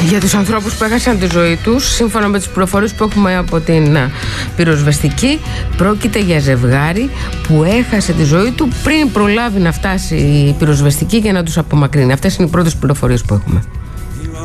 Για τους ανθρώπους που έχασαν τη ζωή τους, σύμφωνα με τις πληροφορίες που έχουμε από την πυροσβεστική, πρόκειται για ζευγάρι που έχασε τη ζωή του πριν προλάβει να φτάσει η πυροσβεστική για να τους απομακρύνει. Αυτές είναι οι πρώτες πληροφορίες που έχουμε.